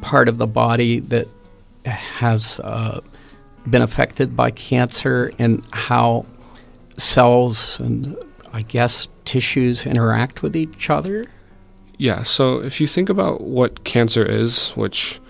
part of the body that has been affected by cancer, and how cells and, I guess, tissues interact with each other? Yeah, so if you think about what cancer is, which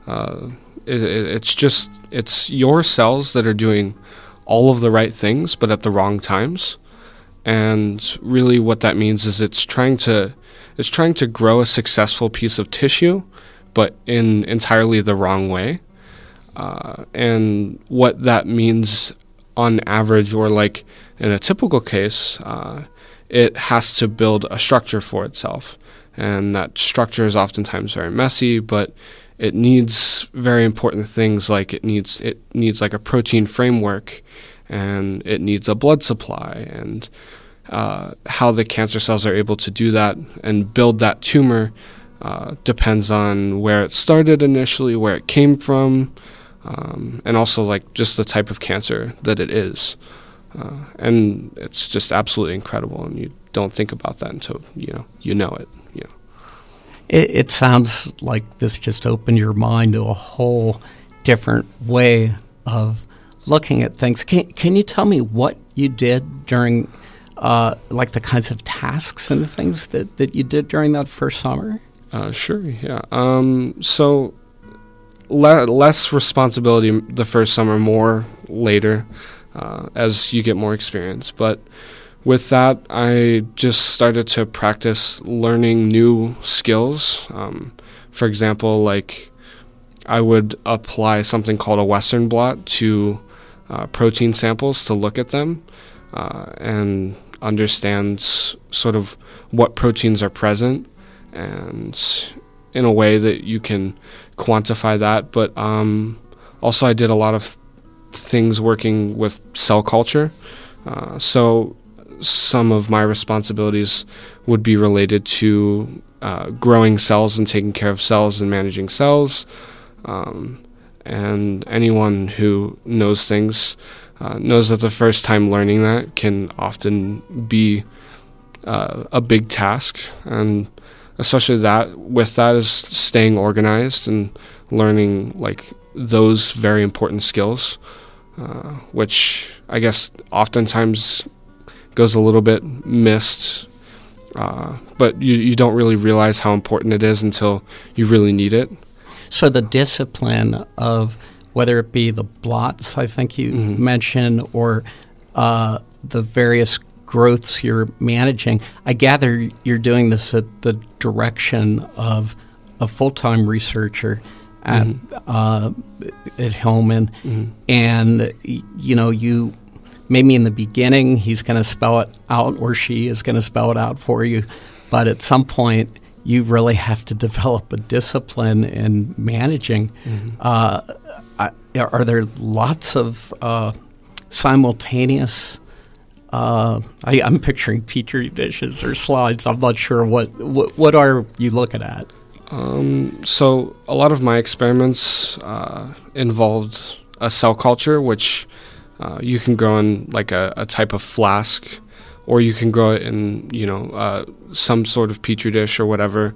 it's your cells that are doing all of the right things but at the wrong times. And really what that means is it's trying to grow a successful piece of tissue, but in entirely the wrong way. And what that means on average, or like in a typical case, it has to build a structure for itself. And that structure is oftentimes very messy, but it needs very important things, like it needs like a protein framework, and it needs a blood supply, and how the cancer cells are able to do that and build that tumor depends on where it started initially, where it came from, and also like just the type of cancer that it is. And it's just absolutely incredible, and you don't think about that until you know it. It sounds like this just opened your mind to a whole different way of looking at things. Can you tell me what you did during, like the kinds of tasks and things that you did during that first summer? Sure, yeah. So less responsibility the first summer, more later as you get more experience. But with that, I just started to practice learning new skills. For example, like I would apply something called a Western blot to protein samples to look at them and understand sort of what proteins are present, and in a way that you can quantify that. But also I did a lot of things working with cell culture. So some of my responsibilities would be related to growing cells and taking care of cells and managing cells. And anyone who knows things knows that the first time learning that can often be a big task. And especially with that is staying organized and learning like those very important skills, which I guess oftentimes goes a little bit missed, but you don't really realize how important it is until you really need it. So the discipline of whether it be the blots, I think you mentioned, or the various growths you're managing, I gather you're doing this at the direction of a full-time researcher at Hillman, and you maybe in the beginning he's going to spell it out, or she is going to spell it out for you, but at some point you really have to develop a discipline in managing. Are there lots of simultaneous? I'm picturing petri dishes or slides. I'm not sure what are you looking at. So a lot of my experiments involved a cell culture, which you can grow in like a type of flask, or you can grow it in some sort of petri dish or whatever.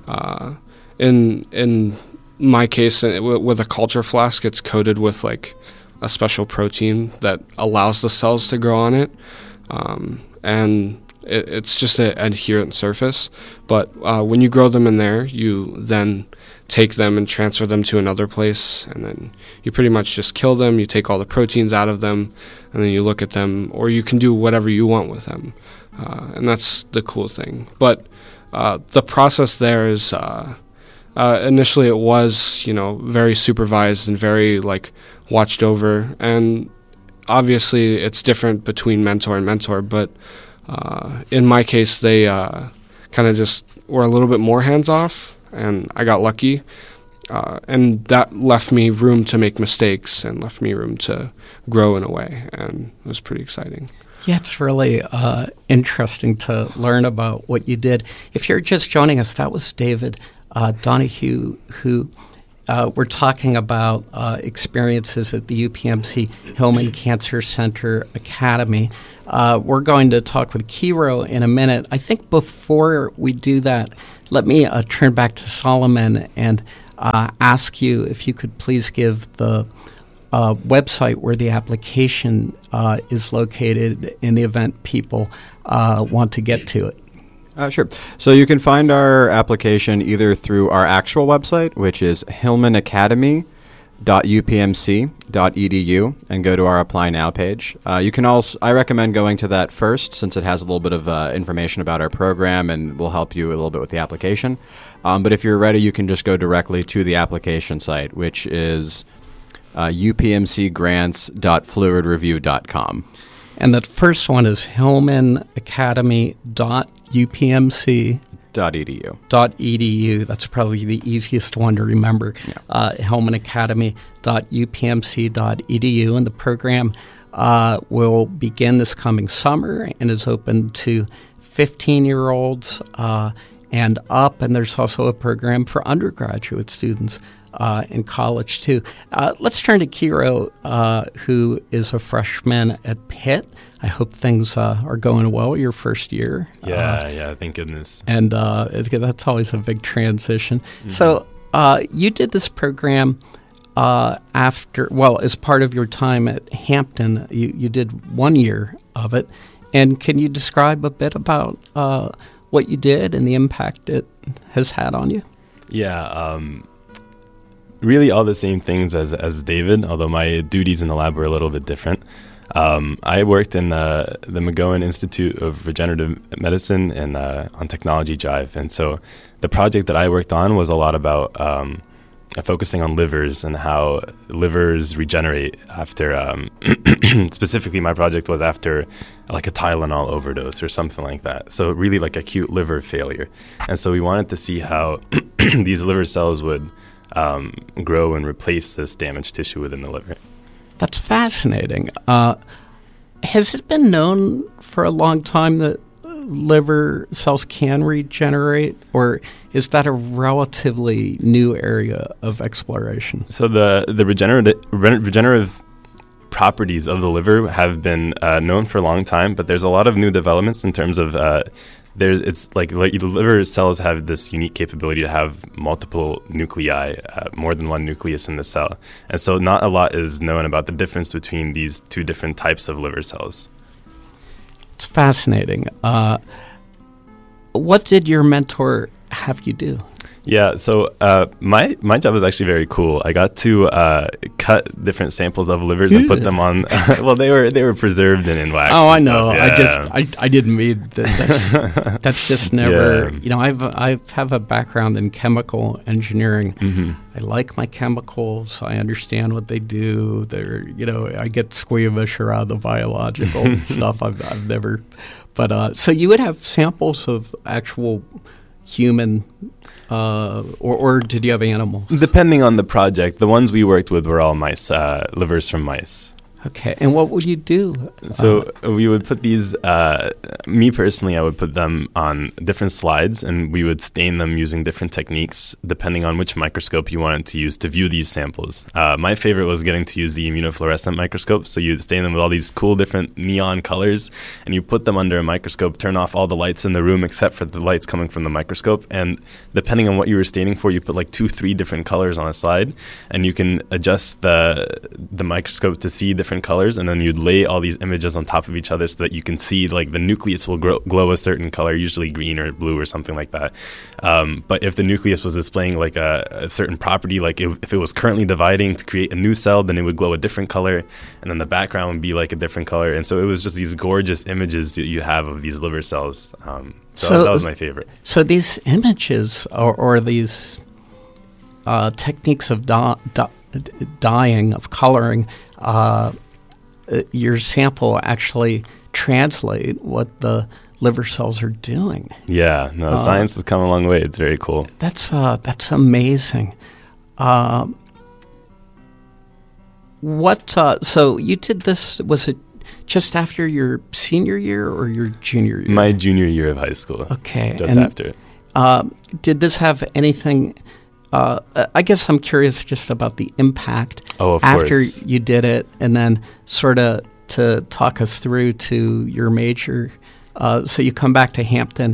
In my case, with a culture flask, it's coated with like a special protein that allows the cells to grow on it, and it's just an adherent surface. But when you grow them in there, you then take them and transfer them to another place, and then you pretty much just kill them. You take all the proteins out of them, and then you look at them, or you can do whatever you want with them, and that's the cool thing. But the process there is initially it was very supervised and very like watched over, and obviously it's different between mentor and mentor, but in my case they kind of just were a little bit more hands-off, and I got lucky, and that left me room to make mistakes and left me room to grow in a way, and it was pretty exciting. Yeah, it's really interesting to learn about what you did. If you're just joining us, that was David Donahue, who we're talking about experiences at the UPMC Hillman Cancer Center Academy. We're going to talk with Kiro in a minute. I think before we do that, let me turn back to Solomon and ask you if you could please give the website where the application is located in the event people want to get to it. Sure. So you can find our application either through our actual website, which is hillmanacademy.upmc.edu, and go to our Apply Now page. You can also, I recommend going to that first, since it has a little bit of information about our program and will help you a little bit with the application. But if you're ready, you can just go directly to the application site, which is upmcgrants.fluidreview.com. And the first one is hillmanacademy.upmc.edu. That's probably the easiest one to remember. Yeah. hillmanacademy.upmc.edu. And the program will begin this coming summer and is open to 15-year-olds and up. And there's also a program for undergraduate students in college, too. Let's turn to Kiro, who is a freshman at Pitt. I hope things are going well your first year. Yeah, thank goodness. And that's always a big transition. Mm-hmm. So you did this program as part of your time at Hampton. You did 1 year of it. And can you describe a bit about what you did and the impact it has had on you? Yeah, really all the same things as David, although my duties in the lab were a little bit different. I worked in the McGowan Institute of Regenerative Medicine and on Technology Drive. And so the project that I worked on was a lot about focusing on livers and how livers regenerate after, specifically my project was after like a Tylenol overdose or something like that. So really like acute liver failure. And so we wanted to see how these liver cells would grow and replace this damaged tissue within the liver. That's fascinating. Has it been known for a long time that liver cells can regenerate, or is that a relatively new area of exploration? So the regenerative properties of the liver have been known for a long time, but there's a lot of new developments in terms of it's like the liver cells have this unique capability to have multiple nuclei, more than one nucleus in the cell. And so not a lot is known about the difference between these two different types of liver cells. It's fascinating. What did your mentor have you do? Yeah, so my job was actually very cool. I got to cut different samples of livers and put them on. Well, they were preserved in wax. Oh, I know. Yeah. I didn't mean that. That's just never. Yeah. I have a background in chemical engineering. Mm-hmm. I like my chemicals. I understand what they do. I get squeamish around the biological stuff. I've never. But so you would have samples of actual human. Or did you have animals? Depending on the project. The ones we worked with were all mice, livers from mice. Okay. And what would you do? So we would put these, me personally, I would put them on different slides, and we would stain them using different techniques depending on which microscope you wanted to use to view these samples. My favorite was getting to use the immunofluorescent microscope. So you stain them with all these cool different neon colors, and you put them under a microscope, turn off all the lights in the room except for the lights coming from the microscope. And depending on what you were staining for, you put like 2-3 different colors on a slide, and you can adjust the microscope to see different colors, and then you'd lay all these images on top of each other so that you can see like the nucleus will glow a certain color, usually green or blue or something like that. But if the nucleus was displaying like a certain property, like if it was currently dividing to create a new cell, then it would glow a different color, and then the background would be like a different color. And so it was just these gorgeous images that you have of these liver cells. So that was my favorite. So these images or these techniques of dyeing, of coloring, your sample actually translate what the liver cells are doing. Yeah, no, science has come a long way. It's very cool. That's amazing. So you did this, was it just after your senior year or your junior year? My junior year of high school. Okay. Just after. Did this have anything... I guess I'm curious just about the impact after you did it, and then sort of to talk us through to your major. So you come back to Hampton.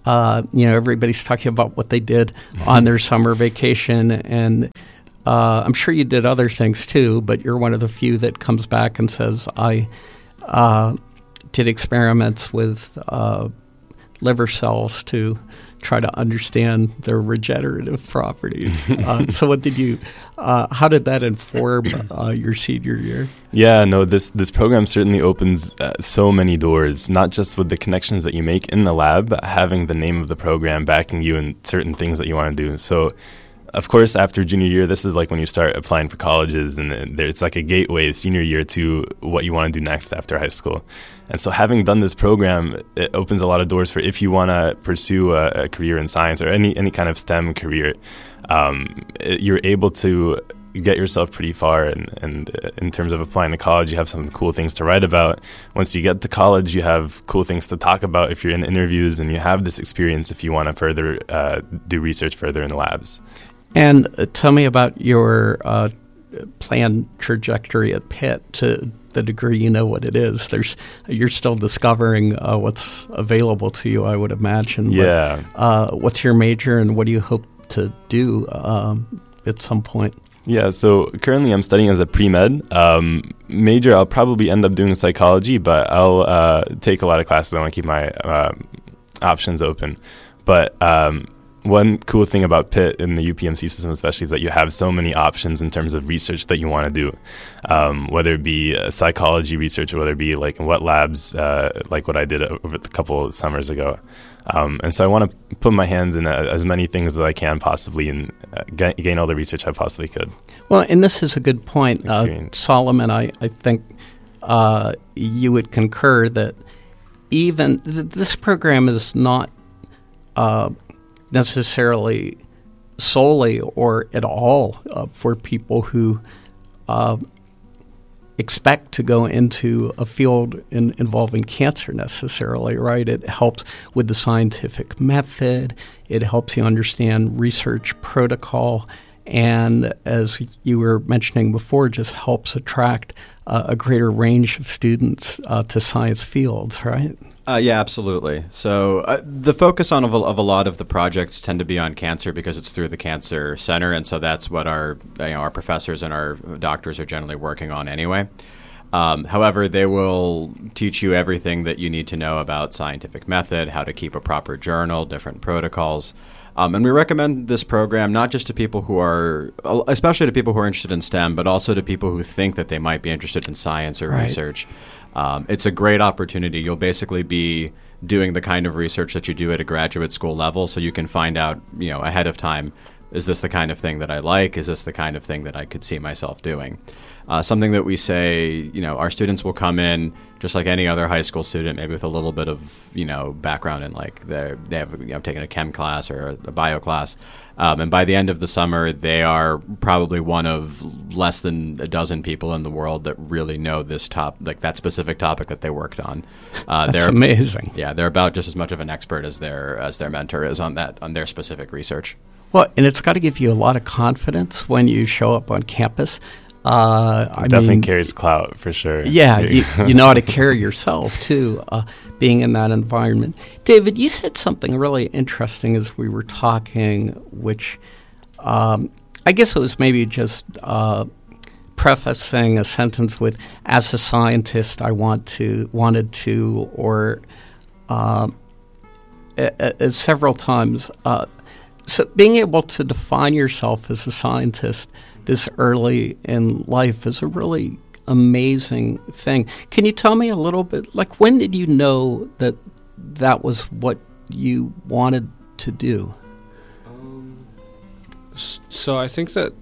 everybody's talking about what they did on their summer vacation, and I'm sure you did other things too, but you're one of the few that comes back and says, I did experiments with liver cells to try to understand their regenerative properties. So how did that inform your senior year? Yeah, no, this program certainly opens so many doors, not just with the connections that you make in the lab, but having the name of the program backing you in certain things that you want to do. So, of course, after junior year, this is like when you start applying for colleges, and it's like a gateway senior year to what you want to do next after high school. And so having done this program, it opens a lot of doors for if you want to pursue a career in science or any kind of STEM career. You're able to get yourself pretty far, and in terms of applying to college, you have some cool things to write about. Once you get to college, you have cool things to talk about if you're in interviews, and you have this experience if you want to further do research further in the labs. And tell me about your planned trajectory at Pitt to the degree you know what it is. You're still discovering what's available to you, I would imagine. Yeah. But, what's your major, and what do you hope to do at some point? Yeah, so currently I'm studying as a pre-med. Major, I'll probably end up doing psychology, but I'll take a lot of classes. I want to keep my options open. But one cool thing about Pitt in the UPMC system especially is that you have so many options in terms of research that you want to do, whether it be psychology research or whether it be like in what labs, like what I did over a couple of summers ago. And so I want to put my hands in as many things as I can possibly and gain all the research I possibly could. Well, and this is a good point. Solomon, I think you would concur that even this program is not necessarily solely or at all for people who expect to go into a field involving cancer necessarily, right? It helps with the scientific method. It helps you understand research protocol. And as you were mentioning before, just helps attract a greater range of students to science fields, right? Yeah, absolutely. So the focus of a lot of the projects tend to be on cancer because it's through the Cancer Center, and so that's what our professors and our doctors are generally working on anyway. However, they will teach you everything that you need to know about scientific method, how to keep a proper journal, different protocols. And we recommend this program not just to people who are, especially to people who are interested in STEM, but also to people who think that they might be interested in science or research. It's a great opportunity. You'll basically be doing the kind of research that you do at a graduate school level, so you can find out, ahead of time, is this the kind of thing that I like? Is this the kind of thing that I could see myself doing? Something that we say, our students will come in just like any other high school student, maybe with a little bit of, background in like they have taken a chem class or a bio class. And by the end of the summer, they are probably one of less than a dozen people in the world that really know this that specific topic that they worked on. That's amazing. Yeah, they're about just as much of an expert as their mentor is on their specific research. Well, and it's got to give you a lot of confidence when you show up on campus. Definitely carries clout for sure. Yeah, you know how to carry yourself too, being in that environment. David, you said something really interesting as we were talking, which I guess it was maybe just prefacing a sentence with "as a scientist, I wanted to," or several times. So being able to define yourself as a scientist this early in life is a really amazing thing. Can you tell me a little bit, like when did you know that was what you wanted to do? So I think that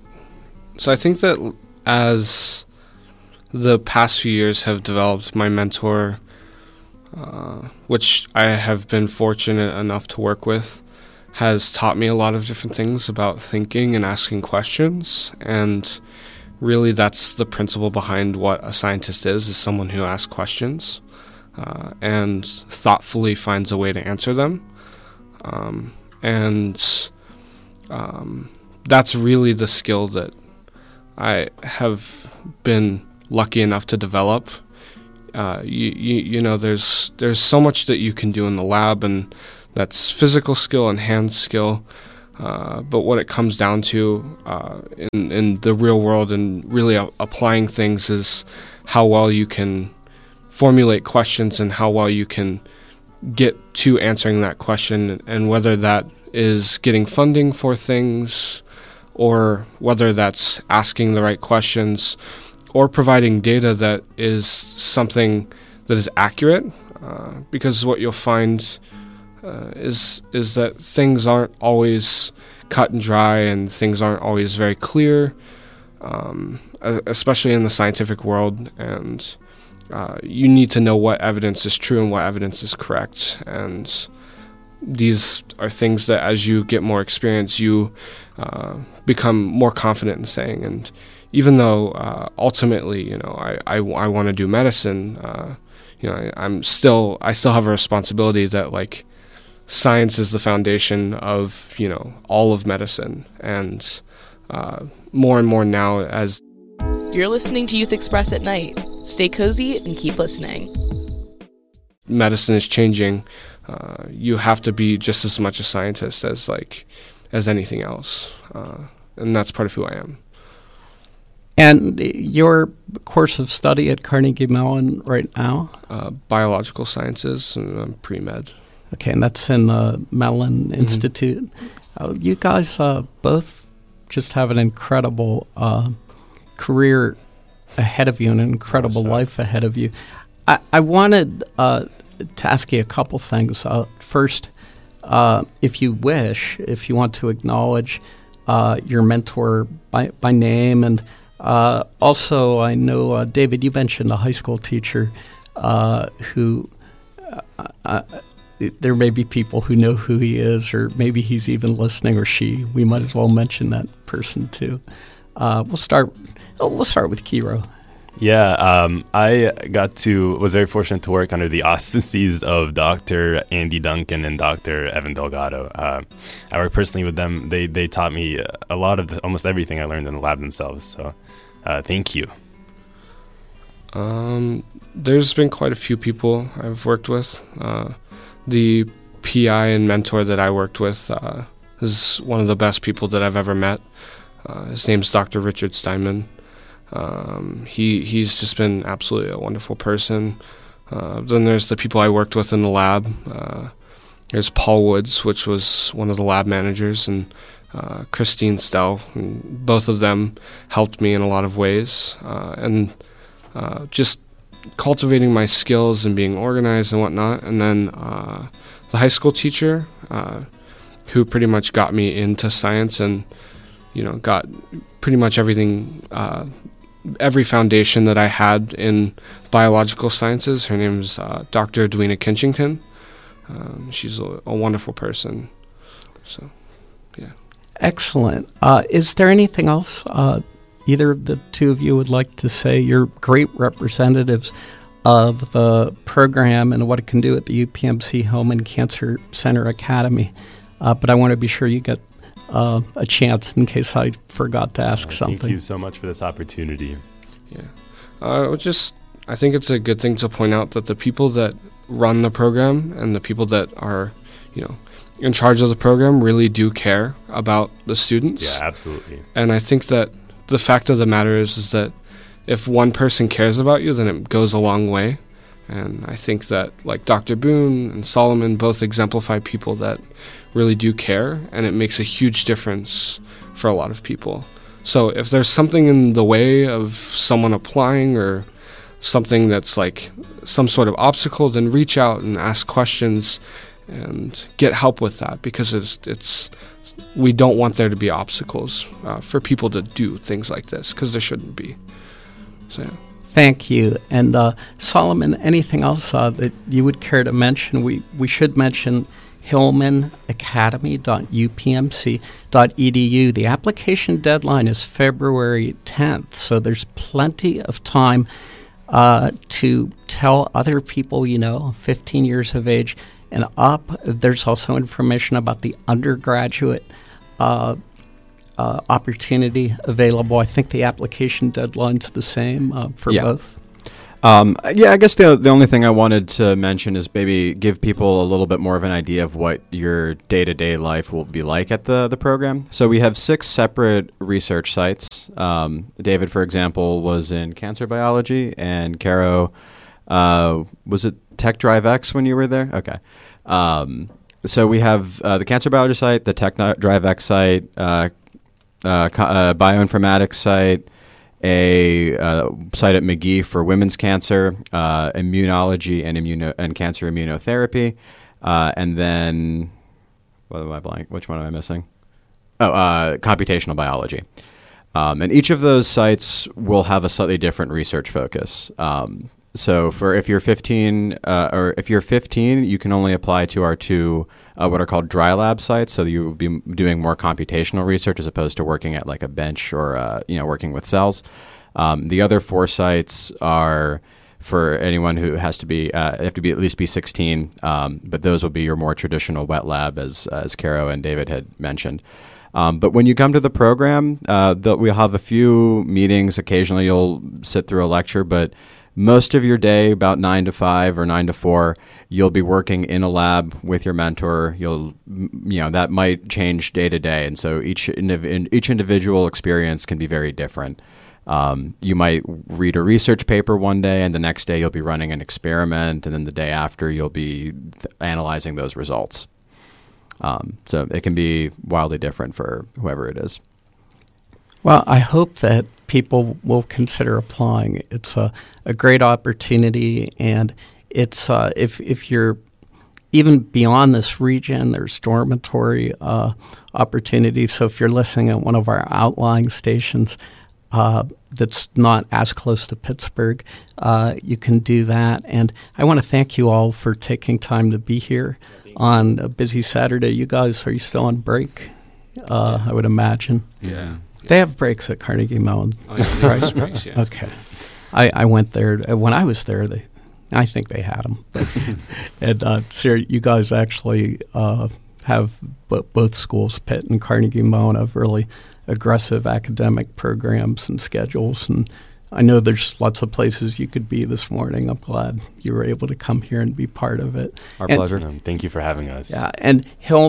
as the past few years have developed, my mentor, which I have been fortunate enough to work with, has taught me a lot of different things about thinking and asking questions. And really that's the principle behind what a scientist is someone who asks questions and thoughtfully finds a way to answer them. That's really the skill that I have been lucky enough to develop. There's so much that you can do in the lab, and that's physical skill and hand skill. But what it comes down to in the real world and really applying things is how well you can formulate questions and how well you can get to answering that question, and whether that is getting funding for things or whether that's asking the right questions or providing data that is something that is accurate, because what you'll find is that things aren't always cut and dry and things aren't always very clear, especially in the scientific world, and you need to know what evidence is true and what evidence is correct. And these are things that as you get more experience, you become more confident in saying. And even though ultimately, I want to do medicine, I still have a responsibility that, like, science is the foundation of, all of medicine. And more and more now, as you're listening to Youth Express at Night, stay cozy and keep listening. Medicine is changing. You have to be just as much a scientist as anything else, and that's part of who I am. And your course of study at Carnegie Mellon right now? Biological sciences, and I'm pre-med. Okay, and that's in the Mellon Institute. You guys both just have an incredible career ahead of you and an incredible life ahead of you. I wanted to ask you a couple things. First, if you wish, if you want to acknowledge your mentor by name, and also I know, David, you mentioned a high school teacher who there may be people who know who he is, or maybe he's even listening, or she. We might as well mention that person too. We'll start with Kiro. Yeah, I was very fortunate to work under the auspices of Dr. Andy Duncan and Dr. Evan Delgado. I worked personally with them. They taught me a lot of almost everything I learned in the lab themselves. So, thank you. There's been quite a few people I've worked with. The PI and mentor that I worked with is one of the best people that I've ever met. His name's Dr. Richard Steinman. He's just been absolutely a wonderful person. Then there's the people I worked with in the lab. There's Paul Woods, which was one of the lab managers, and Christine Stell. And both of them helped me in a lot of ways. And just cultivating my skills and being organized and whatnot. And then the high school teacher, who pretty much got me into science and, got pretty much everything, every foundation that I had in biological sciences. Her name's Dr. Edwina Kinchington. She's a wonderful person. So, yeah. Excellent. Is there anything else either of the two of you would like to say? You're great representatives of the program and what it can do at the UPMC Hillman Cancer Center Academy. But I want to be sure you get a chance in case I forgot to ask something. Thank you so much for this opportunity. Yeah. I think it's a good thing to point out that the people that run the program and the people that are, in charge of the program really do care about the students. Yeah, absolutely. And I think that the fact of the matter is that if one person cares about you, then it goes a long way. And I think that, like, Dr. Boone and Solomon both exemplify people that really do care, and it makes a huge difference for a lot of people. So if there's something in the way of someone applying or something that's like some sort of obstacle, then reach out and ask questions and get help with that, because it's we don't want there to be obstacles for people to do things like this, because there shouldn't be. So yeah. Thank you. And Solomon, anything else that you would care to mention? We should mention hillmanacademy.upmc.edu. The application deadline is February 10th, so there's plenty of time to tell other people 15 years of age and up. There's also information about the undergraduate opportunity available. I think the application deadline's the same for both. I guess the only thing I wanted to mention is maybe give people a little bit more of an idea of what your day-to-day life will be like at the program. So we have 6 separate research sites. David, for example, was in cancer biology, and Caro, was it Tech Drive X when you were there? Okay. So we have the cancer biology site, the Tech Drive X site, bioinformatics site, a site at McGee for women's cancer, immunology and cancer immunotherapy, and then what am I blank? Which one am I missing? Computational biology. And each of those sites will have a slightly different research focus. So if you're 15, you can only apply to our 2 what are called dry lab sites. So you will be doing more computational research as opposed to working at like a bench or working with cells. The other 4 sites are for anyone who has to be have to be at least be 16. But those will be your more traditional wet lab, as Caro and David had mentioned. But when you come to the program, we'll have a few meetings. Occasionally, you'll sit through a lecture, but most of your day, about 9 to 5 or 9 to 4, you'll be working in a lab with your mentor. That might change day to day, and so each individual experience can be very different. You might read a research paper one day, and the next day you'll be running an experiment, and then the day after you'll be analyzing those results. So it can be wildly different for whoever it is. Well, I hope that people will consider applying. It's a great opportunity, and it's if you're even beyond this region, there's dormitory opportunities. So if you're listening at one of our outlying stations that's not as close to Pittsburgh, you can do that. And I want to thank you all for taking time to be here on a busy Saturday. You guys, are you still on break? I would imagine. Yeah. They have breaks at Carnegie Mellon. Oh, yeah, Right? breaks, yes. Okay. I went there. When I was there, I think they had them. But, and Sarah, you guys actually have both schools, Pitt and Carnegie Mellon, have really aggressive academic programs and schedules. And I know there's lots of places you could be this morning. I'm glad you were able to come here and be part of it. Our pleasure. Thank you for having us. Yeah, and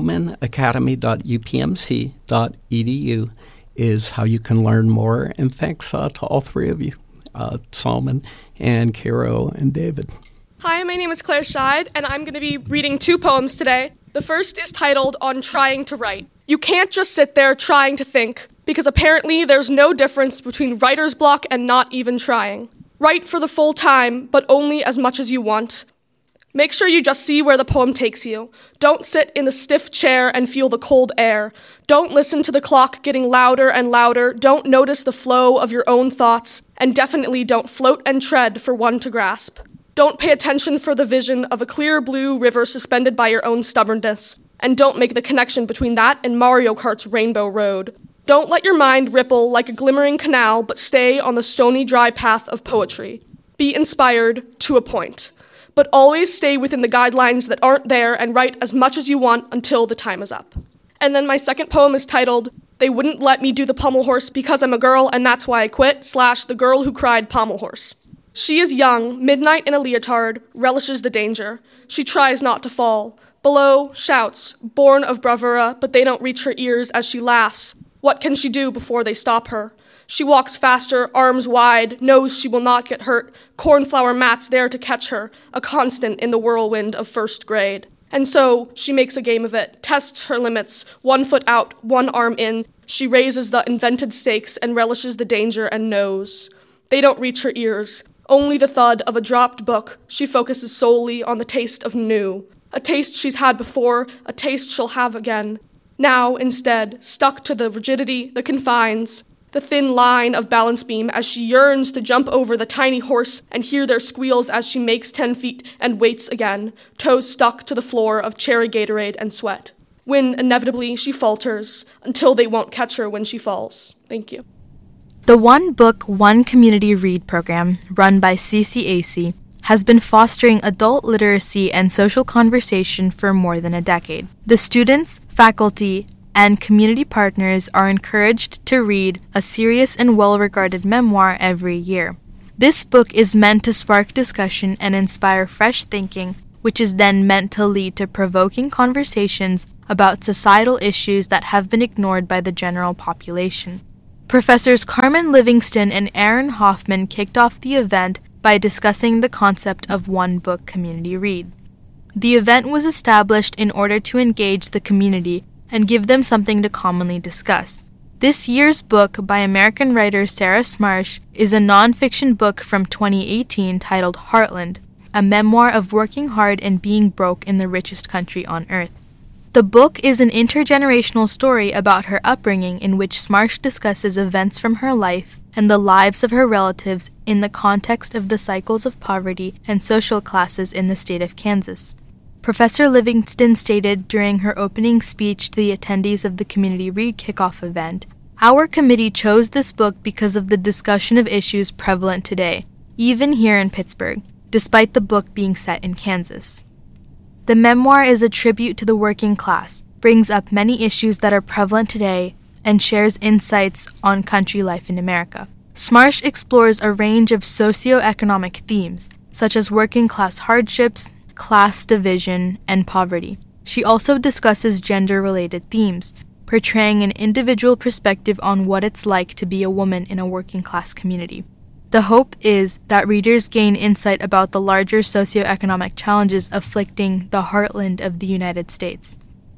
hillmanacademy.upmc.edu is how you can learn more. And thanks to all 3 of you, Salman and Caro and David. Hi, my name is Claire Scheid, and I'm going to be reading 2 poems today. The first is titled On Trying to Write. You can't just sit there trying to think, because apparently there's no difference between writer's block and not even trying. Write for the full time, but only as much as you want. Make sure you just see where the poem takes you. Don't sit in the stiff chair and feel the cold air. Don't listen to the clock getting louder and louder. Don't notice the flow of your own thoughts, and definitely don't float and tread for one to grasp. Don't pay attention for the vision of a clear blue river suspended by your own stubbornness, and don't make the connection between that and Mario Kart's Rainbow Road. Don't let your mind ripple like a glimmering canal, but stay on the stony dry path of poetry. Be inspired to a point, but always stay within the guidelines that aren't there and write as much as you want until the time is up. And then my second poem is titled, They Wouldn't Let Me Do the Pommel Horse Because I'm a Girl and That's Why I Quit, / The Girl Who Cried Pommel Horse. She is young, midnight in a leotard, relishes the danger. She tries not to fall. Below, shouts, born of bravura, but they don't reach her ears as she laughs. What can she do before they stop her? She walks faster, arms wide, knows she will not get hurt, cornflower mats there to catch her, a constant in the whirlwind of first grade. And so, she makes a game of it, tests her limits, 1 foot out, 1 arm in. She raises the invented stakes and relishes the danger and knows. They don't reach her ears. Only the thud of a dropped book. She focuses solely on the taste of new. A taste she's had before, a taste she'll have again. Now, instead, stuck to the rigidity, the confines, the thin line of balance beam as she yearns to jump over the tiny horse and hear their squeals as she makes 10 feet and waits again, toes stuck to the floor of cherry Gatorade and sweat. When, inevitably, she falters, until they won't catch her when she falls. Thank you. The One Book, One Community Read program, run by CCAC, has been fostering adult literacy and social conversation for more than a decade. The students, faculty, and community partners are encouraged to read a serious and well-regarded memoir every year. This book is meant to spark discussion and inspire fresh thinking, which is then meant to lead to provoking conversations about societal issues that have been ignored by the general population. Professors Carmen Livingston and Aaron Hoffman kicked off the event by discussing the concept of One Book Community Read. The event was established in order to engage the community and give them something to commonly discuss. This year's book by American writer Sarah Smarsh is a nonfiction book from 2018 titled Heartland, a memoir of working hard and being broke in the richest country on earth. The book is an intergenerational story about her upbringing in which Smarsh discusses events from her life and the lives of her relatives in the context of the cycles of poverty and social classes in the state of Kansas. Professor Livingston stated during her opening speech to the attendees of the Community Read Kickoff event, "Our committee chose this book because of the discussion of issues prevalent today, even here in Pittsburgh, despite the book being set in Kansas." The memoir is a tribute to the working class, brings up many issues that are prevalent today, and shares insights on country life in America. Smarsh explores a range of socioeconomic themes, such as working class hardships, class division, and poverty. She also discusses gender-related themes, portraying an individual perspective on what it's like to be a woman in a working class community. The hope is that readers gain insight about the larger socioeconomic challenges afflicting the heartland of the United States.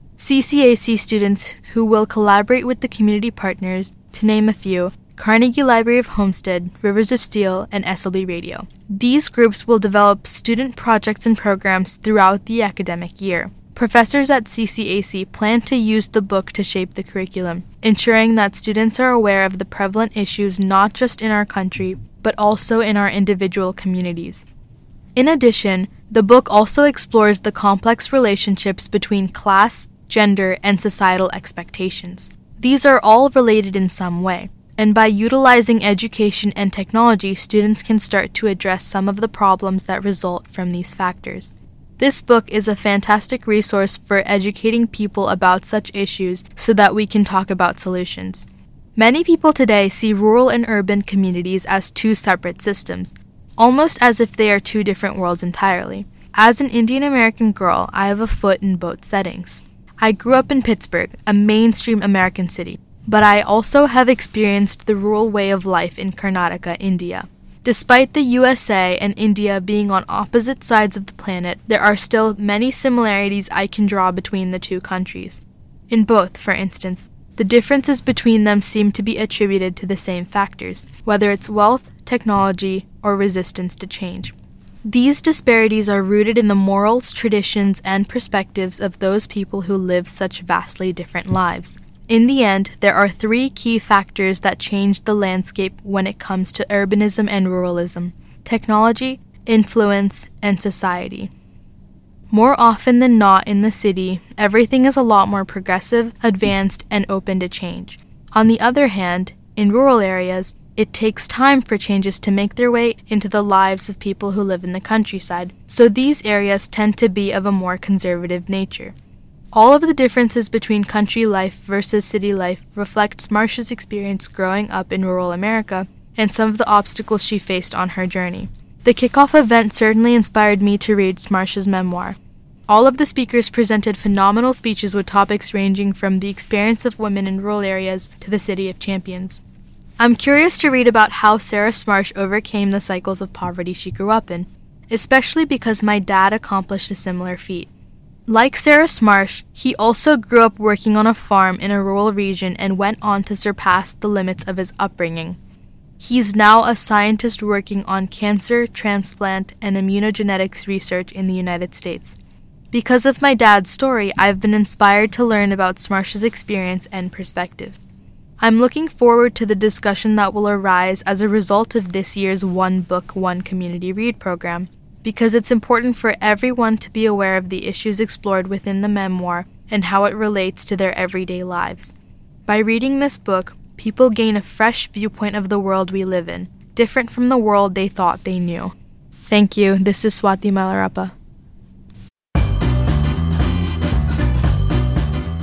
CCAC students who will collaborate with the community partners, to name a few, Carnegie Library of Homestead, Rivers of Steel, and SLB Radio. These groups will develop student projects and programs throughout the academic year. Professors at CCAC plan to use the book to shape the curriculum, ensuring that students are aware of the prevalent issues not just in our country, but also in our individual communities. In addition, the book also explores the complex relationships between class, gender, and societal expectations. These are all related in some way, and by utilizing education and technology, students can start to address some of the problems that result from these factors. This book is a fantastic resource for educating people about such issues so that we can talk about solutions. Many people today see rural and urban communities as two separate systems, almost as if they are two different worlds entirely. As an Indian American girl, I have a foot in both settings. I grew up in Pittsburgh, a mainstream American city, but I also have experienced the rural way of life in Karnataka, India. Despite the USA and India being on opposite sides of the planet, there are still many similarities I can draw between the two countries. In both, for instance, the differences between them seem to be attributed to the same factors, whether it's wealth, technology, or resistance to change. These disparities are rooted in the morals, traditions, and perspectives of those people who live such vastly different lives. In the end, there are three key factors that change the landscape when it comes to urbanism and ruralism: technology, influence, and society. More often than not in the city, everything is a lot more progressive, advanced, and open to change. On the other hand, in rural areas, it takes time for changes to make their way into the lives of people who live in the countryside, so these areas tend to be of a more conservative nature. All of the differences between country life versus city life reflect Smarsh's experience growing up in rural America and some of the obstacles she faced on her journey. The kickoff event certainly inspired me to read Smarsh's memoir. All of the speakers presented phenomenal speeches with topics ranging from the experience of women in rural areas to the City of Champions. I'm curious to read about how Sarah Smarsh overcame the cycles of poverty she grew up in, especially because my dad accomplished a similar feat. Like Sarah Smarsh, he also grew up working on a farm in a rural region and went on to surpass the limits of his upbringing. He's now a scientist working on cancer, transplant, and immunogenetics research in the United States. Because of my dad's story, I've been inspired to learn about Smarsh's experience and perspective. I'm looking forward to the discussion that will arise as a result of this year's One Book, One Community Read program, because it's important for everyone to be aware of the issues explored within the memoir and how it relates to their everyday lives. By reading this book, people gain a fresh viewpoint of the world we live in, different from the world they thought they knew. Thank you. This is Swati Malarappa.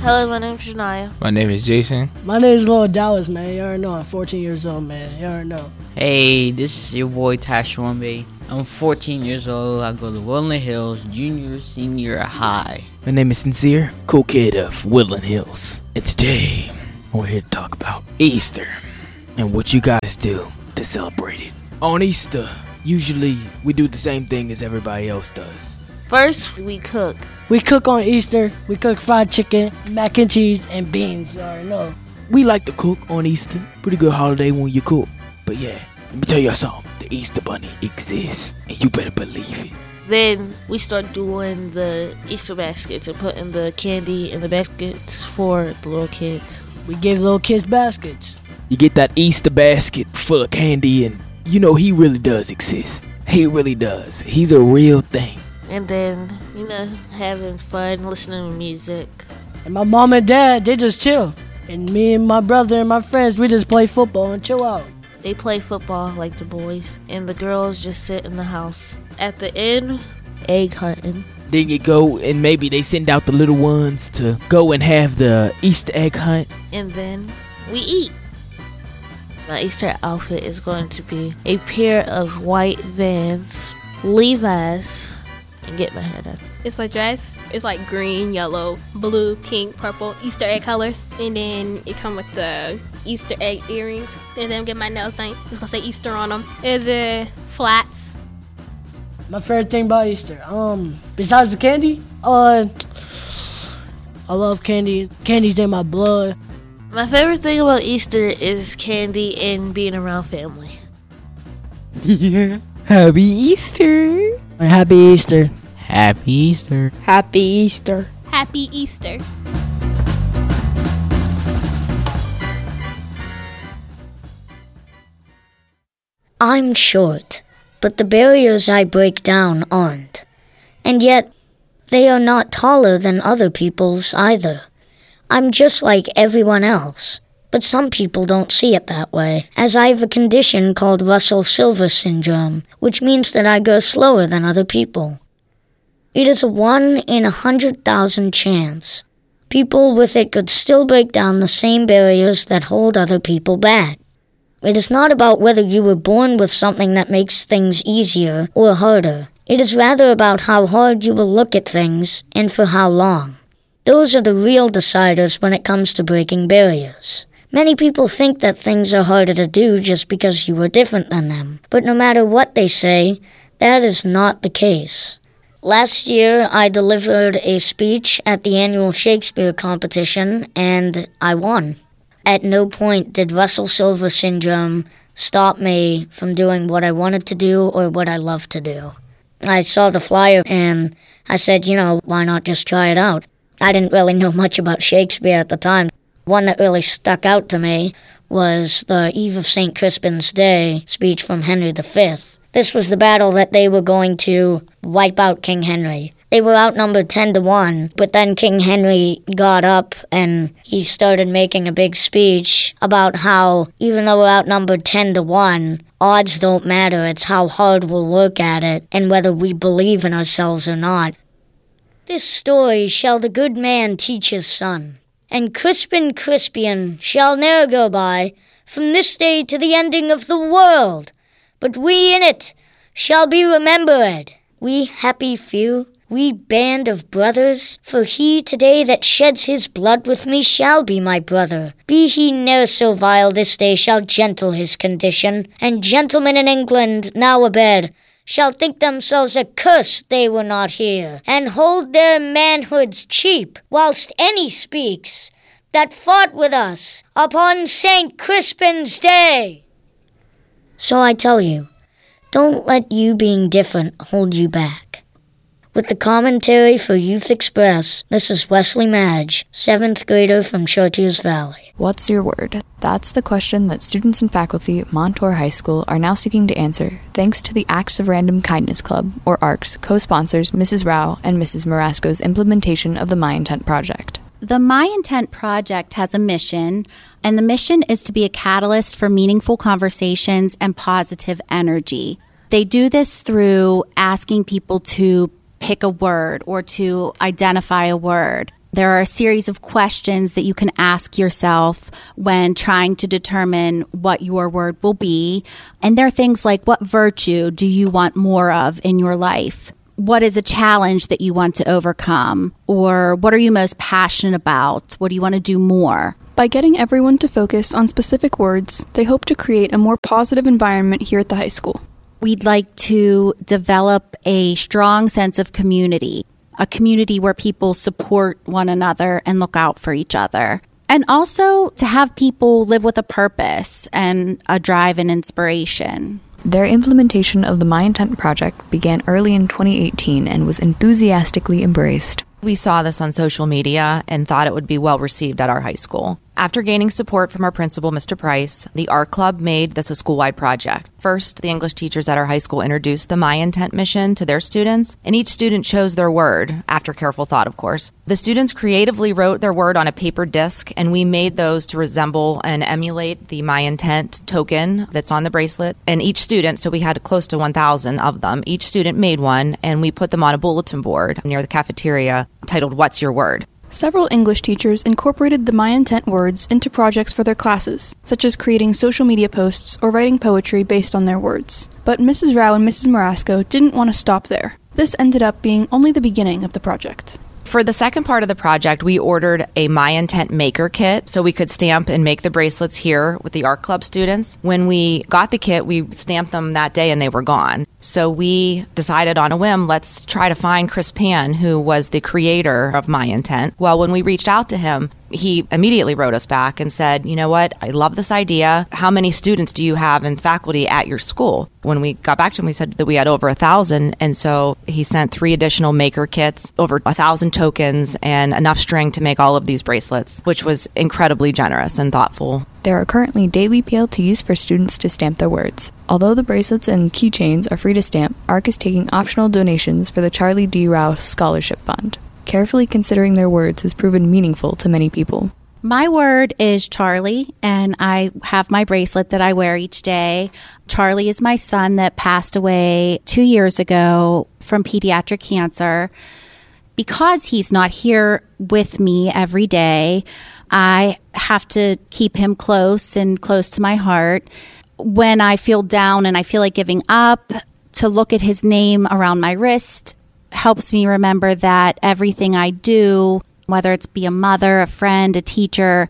Hello, my name's Shania. My name is Jason. My name is Lil Dallas, man. You already know. I'm 14 years old, man. You already know. Hey, this is your boy Tash Wambe. I'm 14 years old. I go to Woodland Hills Junior Senior High. My name is Sincere, cool kid of Woodland Hills. And today, we're here to talk about Easter and what you guys do to celebrate it. On Easter, usually we do the same thing as everybody else does. First, we cook. We cook on Easter. We cook fried chicken, mac and cheese, and beans. You already know. We like to cook on Easter. Pretty good holiday when you cook. But yeah, let me tell you something. The Easter Bunny exists, and you better believe it. Then we start doing the Easter baskets and putting the candy in the baskets for the little kids. We give little kids baskets. You get that Easter basket full of candy, and you know he really does exist. He really does. He's a real thing. And then, having fun, listening to music. And my mom and dad, they just chill. And me and my brother and my friends, we just play football and chill out. They play football like the boys, and the girls just sit in the house. At the end, egg hunting. Then you go and maybe they send out the little ones to go and have the Easter egg hunt. And then we eat. My Easter outfit is going to be a pair of white Vans, Levi's, and get my hair done. It's a dress. It's like green, yellow, blue, pink, purple, Easter egg colors. And then it come with the Easter egg earrings. And then get my nails done. It's gonna say Easter on them. And the flats. My favorite thing about Easter, besides the candy, I love candy. Candy's in my blood. My favorite thing about Easter is candy and being around family. Yeah. Happy Easter. Happy Easter. Happy Easter. Happy Easter. Happy Easter. I'm short, but the barriers I break down aren't. And yet, they are not taller than other people's either. I'm just like everyone else, but some people don't see it that way, as I have a condition called Russell-Silver syndrome, which means that I go slower than other people. It is a 1 in 100,000 chance. People with it could still break down the same barriers that hold other people back. It is not about whether you were born with something that makes things easier or harder. It is rather about how hard you will look at things and for how long. Those are the real deciders when it comes to breaking barriers. Many people think that things are harder to do just because you are different than them. But no matter what they say, that is not the case. Last year, I delivered a speech at the annual Shakespeare competition, and I won. At no point did Russell-Silver syndrome stop me from doing what I wanted to do or what I love to do. I saw the flyer, and I said, why not just try it out? I didn't really know much about Shakespeare at the time. One that really stuck out to me was the Eve of St. Crispin's Day speech from Henry V. This was the battle that they were going to wipe out King Henry. They were outnumbered 10-1, but then King Henry got up and he started making a big speech about how, even though we're outnumbered 10-1, odds don't matter. It's how hard we'll work at it and whether we believe in ourselves or not. This story shall the good man teach his son, and Crispin Crispian shall ne'er go by from this day to the ending of the world. But we in it shall be remembered, we happy few, we band of brothers, for he today that sheds his blood with me shall be my brother. Be he ne'er so vile, this day shall gentle his condition, and gentlemen in England now abed shall think themselves accursed they were not here, and hold their manhoods cheap, whilst any speaks that fought with us upon St. Crispin's Day. So I tell you, don't let you being different hold you back. With the commentary for Youth Express, this is Wesley Madge, 7th grader from Chartiers Valley. What's your word? That's the question that students and faculty at Montour High School are now seeking to answer, thanks to the Acts of Random Kindness Club, or ARCS, co-sponsors Mrs. Rao and Mrs. Marasco's implementation of the My Intent Project. The My Intent Project has a mission, and the mission is to be a catalyst for meaningful conversations and positive energy. They do this through asking people to pick a word or to identify a word. There are a series of questions that you can ask yourself when trying to determine what your word will be. And there are things like, what virtue do you want more of in your life? What is a challenge that you want to overcome? Or what are you most passionate about? What do you want to do more? By getting everyone to focus on specific words, they hope to create a more positive environment here at the high school. We'd like to develop a strong sense of community, a community where people support one another and look out for each other. And also to have people live with a purpose and a drive and inspiration. Their implementation of the My Intent project began early in 2018 and was enthusiastically embraced. We saw this on social media and thought it would be well received at our high school. After gaining support from our principal, Mr. Price, the Art Club made this a school-wide project. First, the English teachers at our high school introduced the My Intent mission to their students, and each student chose their word, after careful thought, of course. The students creatively wrote their word on a paper disc, and we made those to resemble and emulate the My Intent token that's on the bracelet. And each student, so we had close to 1,000 of them, each student made one, and we put them on a bulletin board near the cafeteria titled, "What's Your Word?" Several English teachers incorporated the My Intent words into projects for their classes, such as creating social media posts or writing poetry based on their words. But Mrs. Rao and Mrs. Marasco didn't want to stop there. This ended up being only the beginning of the project. For the second part of the project, we ordered a My Intent maker kit so we could stamp and make the bracelets here with the Art Club students. When we got the kit, we stamped them that day and they were gone. So we decided on a whim, let's try to find Chris Pan, who was the creator of My Intent. Well, when we reached out to him, he immediately wrote us back and said, you know what, I love this idea. How many students do you have in faculty at your school? When we got back to him, we said that we had over 1,000. And so he sent 3 additional maker kits, over 1,000 tokens, and enough string to make all of these bracelets, which was incredibly generous and thoughtful. There are currently daily PLTs for students to stamp their words. Although the bracelets and keychains are free to stamp, ARC is taking optional donations for the Charlie D. Rao Scholarship Fund. Carefully considering their words has proven meaningful to many people. My word is Charlie, and I have my bracelet that I wear each day. Charlie is my son that passed away 2 years ago from pediatric cancer. Because he's not here with me every day, I have to keep him close and close to my heart. When I feel down and I feel like giving up, to look at his name around my wrist helps me remember that everything I do, whether it's be a mother, a friend, a teacher,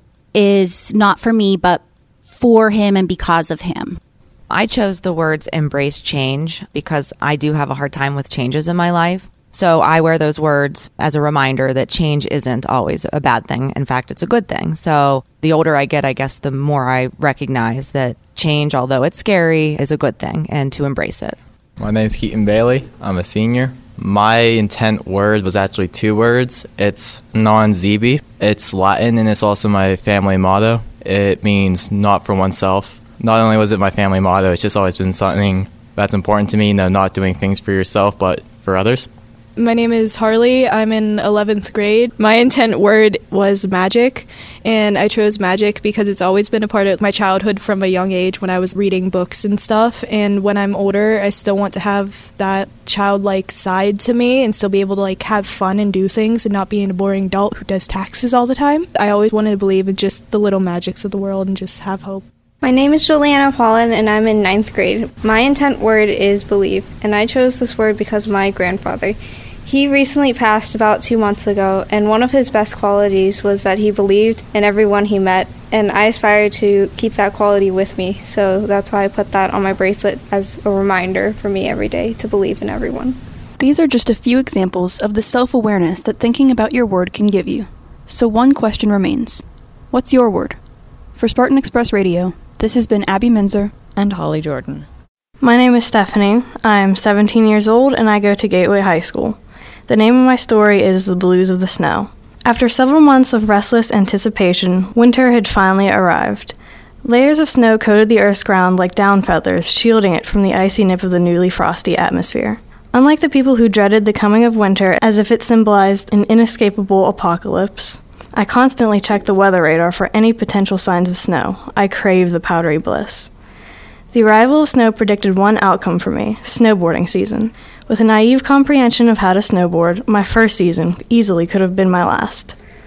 is not for me, but for him and because of him. I chose the words embrace change because I do have a hard time with changes in my life. So I wear those words as a reminder that change isn't always a bad thing. In fact, it's a good thing. So the older I get, I guess, the more I recognize that change, although it's scary, is a good thing and to embrace it. My name is Keaton Bailey. I'm a senior. My intent word was actually 2 words. It's non zibi. It's Latin and it's also my family motto. It means not for oneself. Not only was it my family motto, it's just always been something that's important to me, not doing things for yourself, but for others. My name is Harley. I'm in 11th grade. My intent word was magic, and I chose magic because it's always been a part of my childhood from a young age when I was reading books and stuff. And when I'm older, I still want to have that childlike side to me and still be able to have fun and do things and not be a boring adult who does taxes all the time. I always wanted to believe in just the little magics of the world and just have hope. My name is Juliana Paulin, and I'm in 9th grade. My intent word is believe, and I chose this word because of my grandfather. He recently passed about 2 months ago, and one of his best qualities was that he believed in everyone he met, and I aspire to keep that quality with me, so that's why I put that on my bracelet as a reminder for me every day to believe in everyone. These are just a few examples of the self-awareness that thinking about your word can give you. So one question remains. What's your word? For Spartan Express Radio, this has been Abby Minzer and Holly Jordan. My name is Stephanie. I'm 17 years old and I go to Gateway High School. The name of my story is The Blues of the Snow. After several months of restless anticipation, winter had finally arrived. Layers of snow coated the Earth's ground like down feathers, shielding it from the icy nip of the newly frosty atmosphere. Unlike the people who dreaded the coming of winter as if it symbolized an inescapable apocalypse, I constantly check the weather radar for any potential signs of snow. I crave the powdery bliss. The arrival of snow predicted one outcome for me, snowboarding season. With a naive comprehension of how to snowboard, my first season easily could have been my last.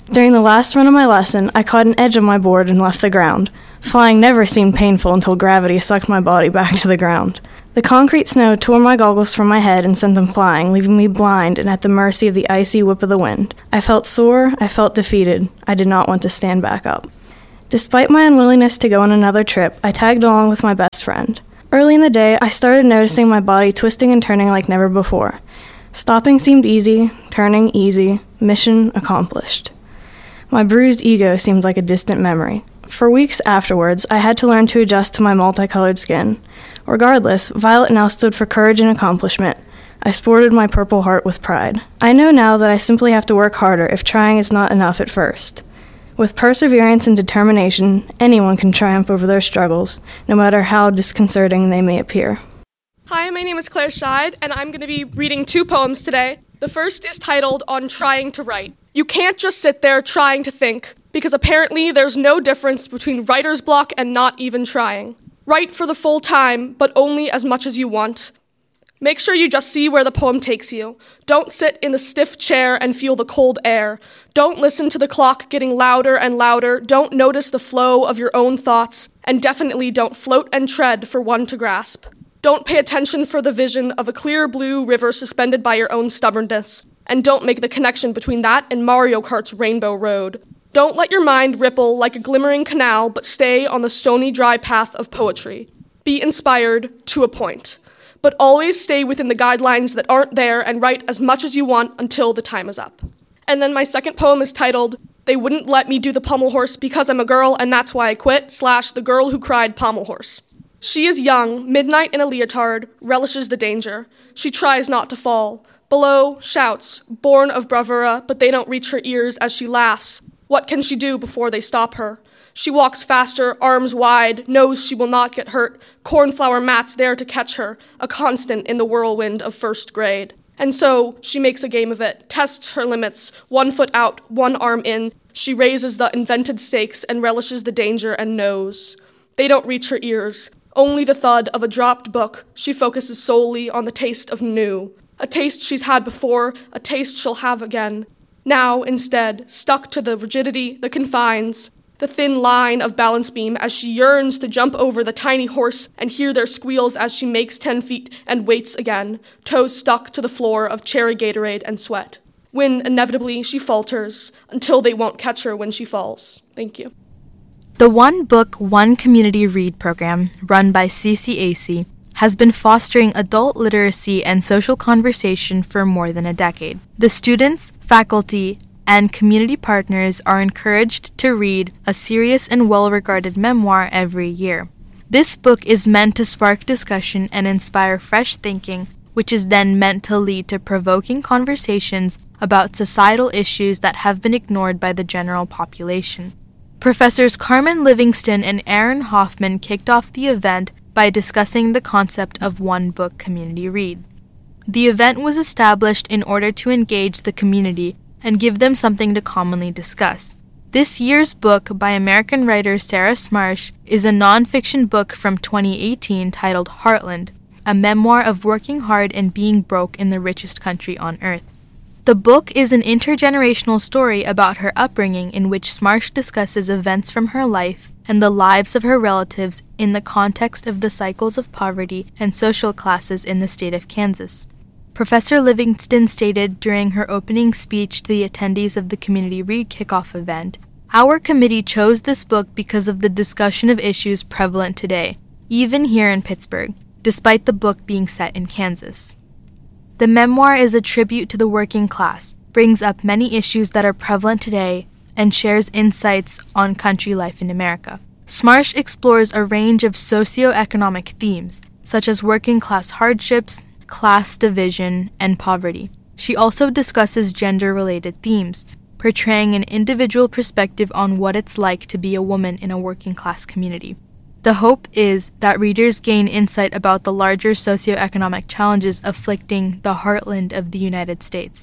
During the last run of my lesson, I caught an edge of my board and left the ground. Flying never seemed painful until gravity sucked my body back to the ground. The concrete snow tore my goggles from my head and sent them flying, leaving me blind and at the mercy of the icy whip of the wind. I felt sore, I felt defeated. I did not want to stand back up. Despite my unwillingness to go on another trip, I tagged along with my best friend. Early in the day, I started noticing my body twisting and turning like never before. Stopping seemed easy, turning easy, mission accomplished. My bruised ego seemed like a distant memory. For weeks afterwards, I had to learn to adjust to my multicolored skin. Regardless, violet now stood for courage and accomplishment. I sported my purple heart with pride. I know now that I simply have to work harder if trying is not enough at first. With perseverance and determination, anyone can triumph over their struggles, no matter how disconcerting they may appear. Hi, my name is Claire Scheid, and I'm going to be reading 2 poems today. The first is titled On Trying to Write. You can't just sit there trying to think, because apparently there's no difference between writer's block and not even trying. Write for the full time, but only as much as you want. Make sure you just see where the poem takes you. Don't sit in the stiff chair and feel the cold air. Don't listen to the clock getting louder and louder. Don't notice the flow of your own thoughts. And definitely don't float and tread for one to grasp. Don't pay attention for the vision of a clear blue river suspended by your own stubbornness. And don't make the connection between that and Mario Kart's Rainbow Road. Don't let your mind ripple like a glimmering canal, but stay on the stony dry path of poetry. Be inspired to a point. But always stay within the guidelines that aren't there and write as much as you want until the time is up. And then my second poem is titled, They Wouldn't Let Me Do the Pommel Horse Because I'm a Girl and That's Why I Quit, / The Girl Who Cried Pommel Horse. She is young, midnight in a leotard, relishes the danger. She tries not to fall. Below, shouts, born of bravura, but they don't reach her ears as she laughs. What can she do before they stop her? She walks faster, arms wide, knows she will not get hurt, cornflower mats there to catch her, a constant in the whirlwind of first grade. And so she makes a game of it, tests her limits, 1 foot out, 1 arm in. She raises the invented stakes and relishes the danger and knows. They don't reach her ears. Only the thud of a dropped book. She focuses solely on the taste of new. A taste she's had before, a taste she'll have again. Now, instead, stuck to the rigidity, the confines, the thin line of balance beam as she yearns to jump over the tiny horse and hear their squeals as she makes 10 feet and waits again, toes stuck to the floor of cherry Gatorade and sweat. When, inevitably, she falters, until they won't catch her when she falls. Thank you. The One Book, One Community Read program, run by CCAC, has been fostering adult literacy and social conversation for more than a decade. The students, faculty, and community partners are encouraged to read a serious and well-regarded memoir every year. This book is meant to spark discussion and inspire fresh thinking, which is then meant to lead to provoking conversations about societal issues that have been ignored by the general population. Professors Carmen Livingston and Aaron Hoffman kicked off the event by discussing the concept of One Book Community Read. The event was established in order to engage the community and give them something to commonly discuss. This year's book by American writer Sarah Smarsh is a nonfiction book from 2018 titled Heartland, a memoir of working hard and being broke in the richest country on earth. The book is an intergenerational story about her upbringing in which Smarsh discusses events from her life and the lives of her relatives in the context of the cycles of poverty and social classes in the state of Kansas. Professor Livingston stated during her opening speech to the attendees of the Community Read Kickoff event, "Our committee chose this book because of the discussion of issues prevalent today, even here in Pittsburgh, despite the book being set in Kansas." The memoir is a tribute to the working class, brings up many issues that are prevalent today, and shares insights on country life in America. Smarsh explores a range of socioeconomic themes, such as working class hardships, class division, and poverty. She also discusses gender-related themes, portraying an individual perspective on what it's like to be a woman in a working-class community. The hope is that readers gain insight about the larger socioeconomic challenges afflicting the heartland of the United States.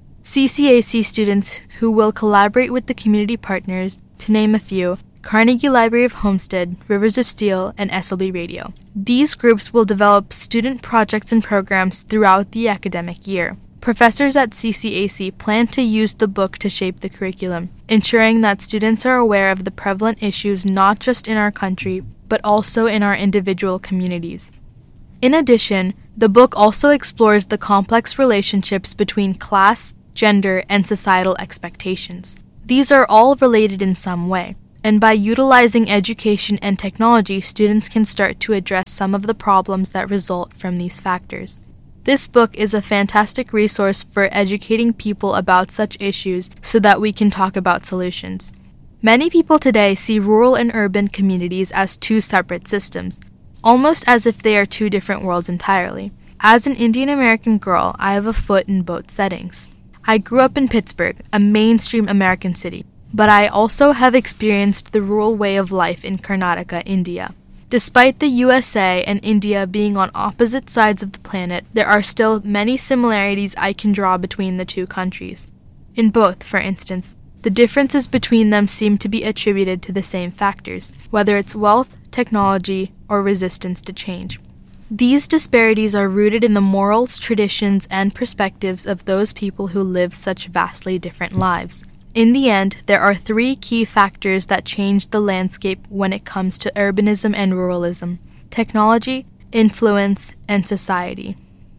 CCAC students who will collaborate with the community partners, to name a few, Carnegie Library of Homestead, Rivers of Steel, and SLB Radio. These groups will develop student projects and programs throughout the academic year. Professors at CCAC plan to use the book to shape the curriculum, ensuring that students are aware of the prevalent issues not just in our country, but also in our individual communities. In addition, the book also explores the complex relationships between class, gender, and societal expectations. These are all related in some way, and by utilizing education and technology, students can start to address some of the problems that result from these factors. This book is a fantastic resource for educating people about such issues so that we can talk about solutions. Many people today see rural and urban communities as two separate systems, almost as if they are two different worlds entirely. As an Indian American girl, I have a foot in both settings. I grew up in Pittsburgh, a mainstream American city, but I also have experienced the rural way of life in Karnataka, India. Despite the USA and India being on opposite sides of the planet, there are still many similarities I can draw between the two countries. In both, for instance, the differences between them seem to be attributed to the same factors, whether it's wealth, technology, or resistance to change. These disparities are rooted in the morals, traditions, and perspectives of those people who live such vastly different lives. In the end, there are three key factors that change the landscape when it comes to urbanism and ruralism: technology, influence, and society.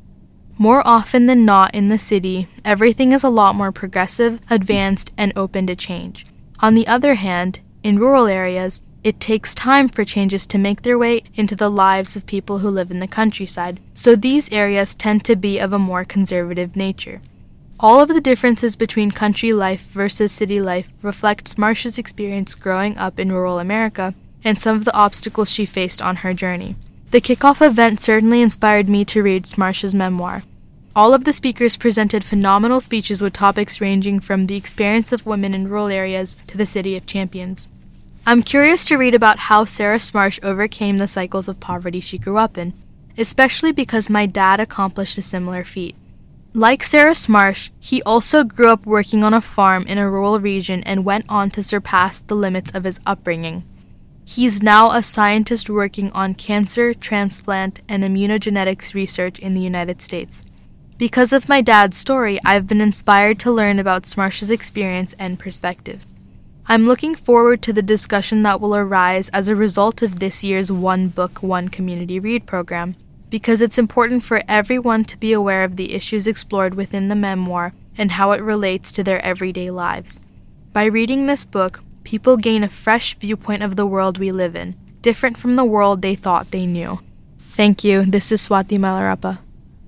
More often than not in the city, everything is a lot more progressive, advanced, and open to change. On the other hand, in rural areas, it takes time for changes to make their way into the lives of people who live in the countryside, so these areas tend to be of a more conservative nature. All of the differences between country life versus city life reflects Marsha's experience growing up in rural America and some of the obstacles she faced on her journey. The kickoff event certainly inspired me to read Marsha's memoir. All of the speakers presented phenomenal speeches with topics ranging from the experience of women in rural areas to the city of champions. I'm curious to read about how Sarah Smarsh overcame the cycles of poverty she grew up in, especially because my dad accomplished a similar feat. Like Sarah Smarsh, he also grew up working on a farm in a rural region and went on to surpass the limits of his upbringing. He's now a scientist working on cancer, transplant, and immunogenetics research in the United States. Because of my dad's story, I've been inspired to learn about Smarsh's experience and perspective. I'm looking forward to the discussion that will arise as a result of this year's One Book, One Community Read program, because it's important for everyone to be aware of the issues explored within the memoir and how it relates to their everyday lives. By reading this book, people gain a fresh viewpoint of the world we live in, different from the world they thought they knew. Thank you. This is Swati Malarappa.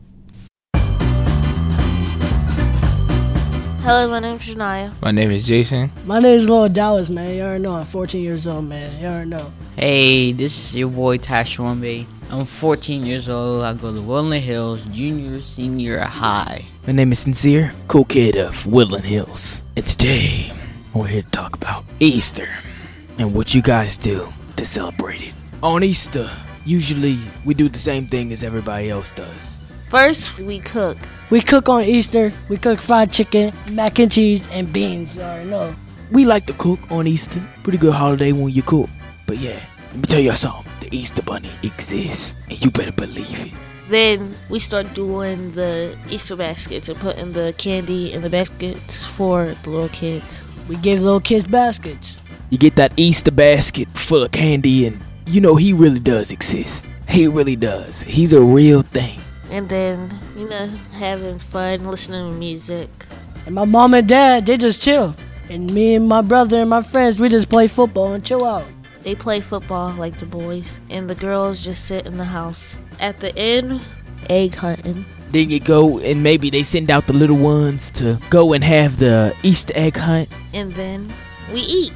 Hello, my name's Shania. My name is Jason. My name is Lil Dallas, man. You already know. I'm 14 years old, man. You already know. Hey, this is your boy Tashwambe. I'm 14 years old. I go to Woodland Hills Junior Senior High. My name is Sincere, cool kid of Woodland Hills. And today, we're here to talk about Easter and what you guys do to celebrate it. On Easter, usually we do the same thing as everybody else does. First, we cook. We cook on Easter. We cook fried chicken, mac and cheese, and beans. You already know. We like to cook on Easter. Pretty good holiday when you cook. But yeah, let me tell y'all something. The Easter Bunny exists, and you better believe it. Then we start doing the Easter baskets and putting the candy in the baskets for the little kids. We give little kids baskets. You get that Easter basket full of candy, and you know he really does exist. He really does. He's a real thing. And then, having fun, listening to music. And my mom and dad, they just chill. And me and my brother and my friends, we just play football and chill out. They play football like the boys, and the girls just sit in the house. At the end, egg hunting. Then you go and maybe they send out the little ones to go and have the Easter egg hunt. And then we eat.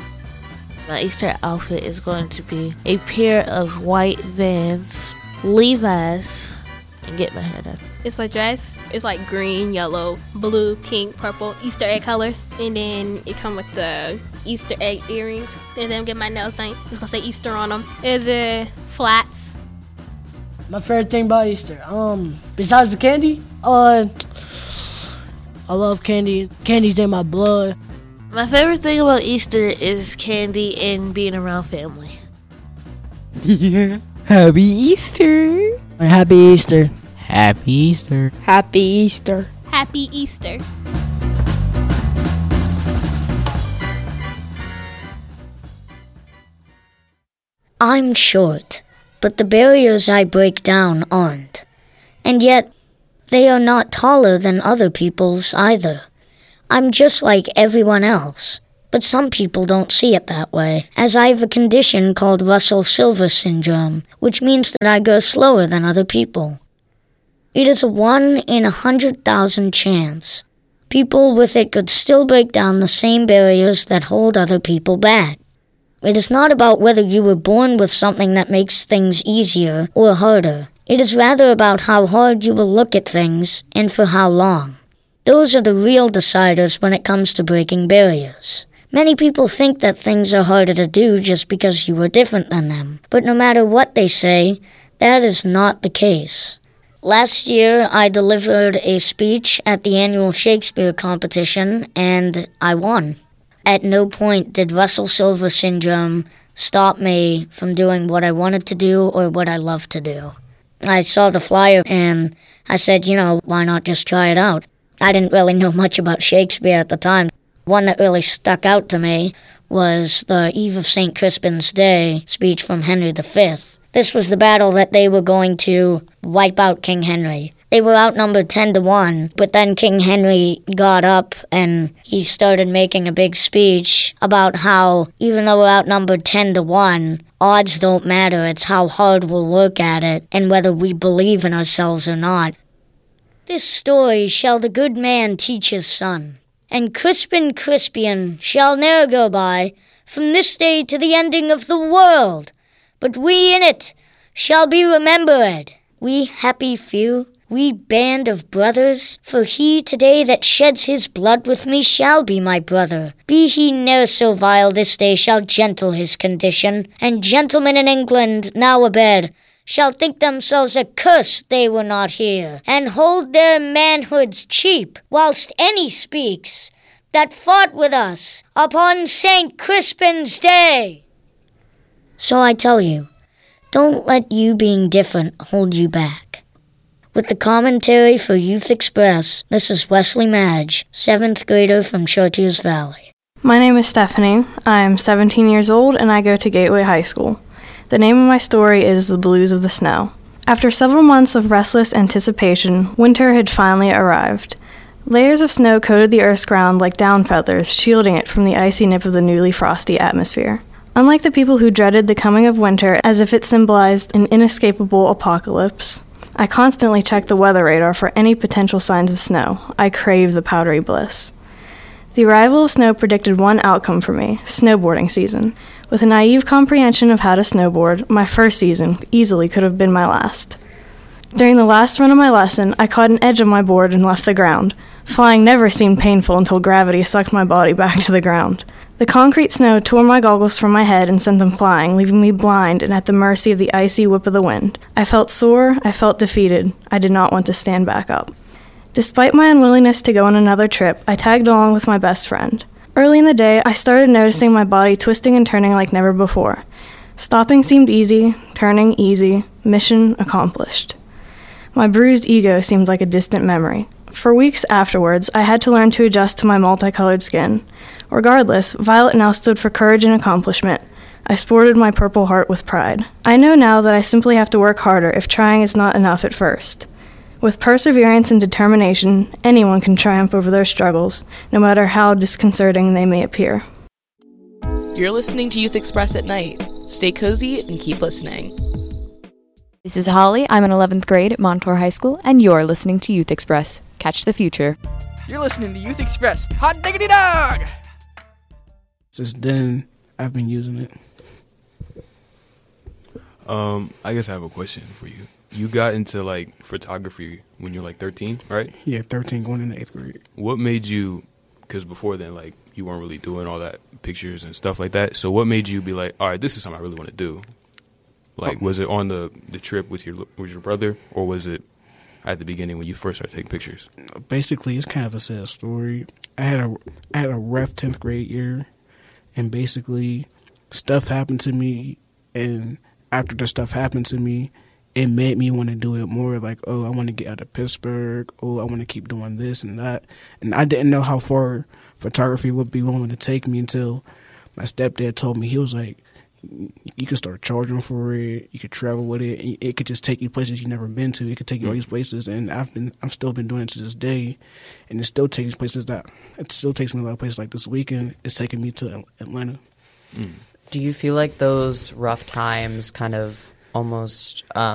My Easter outfit is going to be a pair of white Vans, Levi's, and get my hair done. It's a dress. It's like green, yellow, blue, pink, purple, Easter egg colors. And then it come with the Easter egg earrings. And then get my nails done. It's gonna say Easter on them. And the flats. My favorite thing about Easter, besides the candy, I love candy. Candy's in my blood. My favorite thing about Easter is candy and being around family. Yeah. Happy Easter. Happy Easter. Happy Easter. Happy Easter. Happy Easter. I'm short, but the barriers I break down aren't. And yet, they are not taller than other people's either. I'm just like everyone else, but some people don't see it that way, as I have a condition called Russell-Silver syndrome, which means that I go slower than other people. It is a 1 in 100,000 chance. People with it could still break down the same barriers that hold other people back. It is not about whether you were born with something that makes things easier or harder. It is rather about how hard you will look at things and for how long. Those are the real deciders when it comes to breaking barriers. Many people think that things are harder to do just because you are different than them. But no matter what they say, that is not the case. Last year, I delivered a speech at the annual Shakespeare competition, and I won. At no point did Russell-Silver syndrome stop me from doing what I wanted to do or what I love to do. I saw the flyer and I said, why not just try it out? I didn't really know much about Shakespeare at the time. One that really stuck out to me was the Eve of St. Crispin's Day speech from Henry V. This was the battle that they were going to wipe out King Henry. They were outnumbered 10-1, but then King Henry got up and he started making a big speech about how, even though we're outnumbered 10-1, odds don't matter. It's how hard we'll work at it and whether we believe in ourselves or not. This story shall the good man teach his son, and Crispin Crispian shall ne'er go by from this day to the ending of the world, but we in it shall be remembered, we happy few, we band of brothers, for he today that sheds his blood with me shall be my brother. Be he ne'er so vile, this day shall gentle his condition, and gentlemen in England now abed shall think themselves accursed they were not here, and hold their manhoods cheap, whilst any speaks that fought with us upon St. Crispin's Day. So I tell you, don't let you being different hold you back. With the commentary for Youth Express, this is Wesley Madge, 7th grader from Chartiers Valley. My name is Stephanie. I am 17 years old and I go to Gateway High School. The name of my story is The Blues of the Snow. After several months of restless anticipation, winter had finally arrived. Layers of snow coated the Earth's ground like down feathers, shielding it from the icy nip of the newly frosty atmosphere. Unlike the people who dreaded the coming of winter as if it symbolized an inescapable apocalypse, I constantly checked the weather radar for any potential signs of snow. I crave the powdery bliss. The arrival of snow predicted one outcome for me, snowboarding season. With a naive comprehension of how to snowboard, my first season easily could have been my last. During the last run of my lesson, I caught an edge of my board and left the ground. Flying never seemed painful until gravity sucked my body back to the ground. The concrete snow tore my goggles from my head and sent them flying, leaving me blind and at the mercy of the icy whip of the wind. I felt sore, I felt defeated. I did not want to stand back up. Despite my unwillingness to go on another trip, I tagged along with my best friend. Early in the day, I started noticing my body twisting and turning like never before. Stopping seemed easy, turning easy, mission accomplished. My bruised ego seemed like a distant memory. For weeks afterwards, I had to learn to adjust to my multicolored skin. Regardless, violet now stood for courage and accomplishment. I sported my purple heart with pride. I know now that I simply have to work harder if trying is not enough at first. With perseverance and determination, anyone can triumph over their struggles, no matter how disconcerting they may appear. You're listening to Youth Express at night. Stay cozy and keep listening. This is Holly. I'm in 11th grade at Montour High School, and you're listening to Youth Express. Catch the future. You're listening to Youth Express. Hot diggity dog! Since then, I've been using it. I guess I have a question for you. You got into, photography when you were, 13, right? Yeah, 13 going into 8th grade. What made you, because before then, you weren't really doing all that pictures and stuff like that, so what made you be like, all right, this is something I really want to do? Was it on the trip with your brother, or was it at the beginning when you first started taking pictures? Basically, it's kind of a sad story. I had a rough 10th grade year, and basically, stuff happened to me, and after the stuff happened to me, it made me want to do it more. Like, oh, I want to get out of Pittsburgh. Oh, I want to keep doing this and that. And I didn't know how far photography would be willing to take me until my stepdad told me. He was like, you could start charging for it. You could travel with it. It could just take you places you've never been to. It could take you all these places. And I've still been doing it to this day. And it still takes places it still takes me a lot of places. Like this weekend, it's taking me to Atlanta. Do you feel like those rough times kind of almost